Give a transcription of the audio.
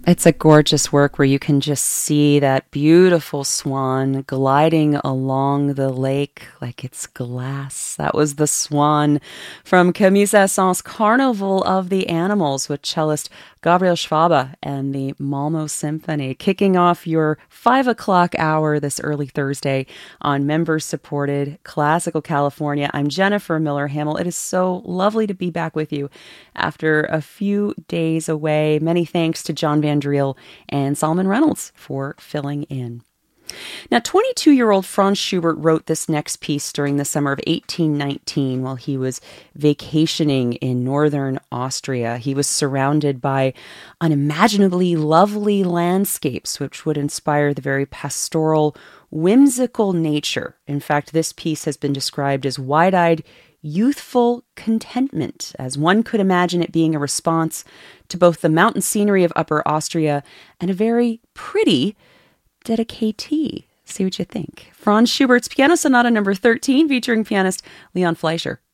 It's a gorgeous work where you can just see that beautiful swan gliding along the lake like it's glass. That was the swan from Camille Saint-Saëns' Carnival of the Animals with cellist Gabriel Schwabe and the Malmo Symphony, kicking off your 5 o'clock hour this early Thursday on member-supported Classical California. I'm Jennifer Miller-Hamill. It is so lovely to be back with you after a few days away. Many thanks to John Van Driel and Solomon Reynolds for filling in. Now, 22-year-old Franz Schubert wrote this next piece during the summer of 1819 while he was vacationing in northern Austria. He was surrounded by unimaginably lovely landscapes, which would inspire the very pastoral, whimsical nature. In fact, this piece has been described as wide-eyed, youthful contentment, as one could imagine it being a response to both the mountain scenery of Upper Austria and a very pretty dedicatee. See what you think. Franz Schubert's Piano Sonata number 13 featuring pianist Leon Fleischer.